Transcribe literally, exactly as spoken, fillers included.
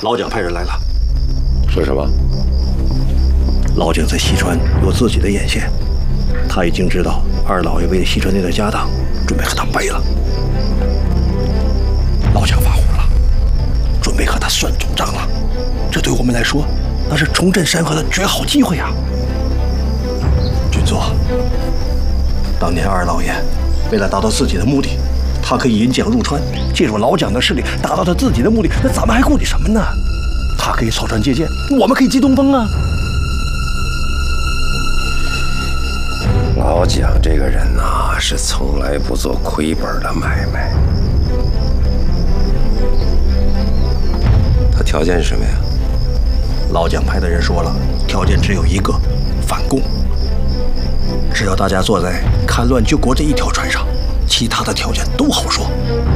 老蒋派人来了。 说什么？ 老蒋在西川有自己的眼线，他已经知道二老爷为了西川那点家当，准备和他掰了。老蒋发火了，准备和他算总账了。这对我们来说，那是重振山河的绝好机会啊！军座，当年二老爷为了达到自己的目的，他可以引蒋入川，借助老蒋的势力达到他自己的目的，那咱们还顾虑什么呢？他可以草船借箭，我们可以借东风啊！ 老蒋这个人呐，是从来不做亏本的买卖。他条件是什么呀？ 老蒋派的人说了，条件只有一个，反共。只要大家坐在看乱救国这一条船上，其他的条件都好说。